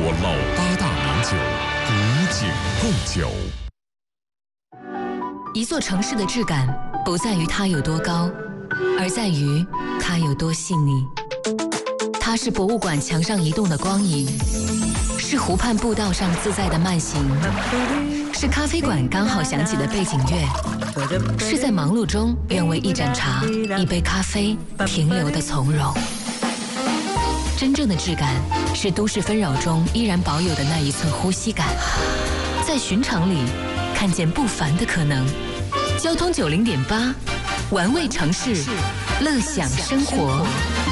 说老八大名酒，古井贡酒。 一座城市的质感不在于它有多高，而在于它有多细腻。它是博物馆墙上移动的光影，是湖畔步道上自在的慢行，是咖啡馆刚好响起的背景乐，是在忙碌中愿为一盏茶、一杯咖啡停留的从容。真正的质感是都市纷扰中依然保有的那一寸呼吸感，在寻常里看见不凡的可能。交通90.8，玩味城市，乐享生活。